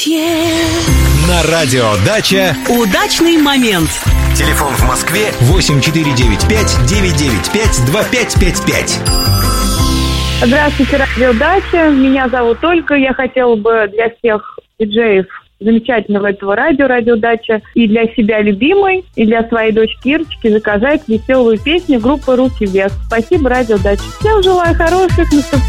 На радио «Дача» удачный момент. Телефон в Москве 8495-995-2555. Здравствуйте, радио «Дача». Меня зовут Ольга. Я хотела бы для всех диджеев замечательного этого радио «Дача», и для себя любимой, и для своей дочки Ирочки заказать веселую песню группы «Руки вверх». Спасибо, радио «Дача». Всем желаю хороших наступлений.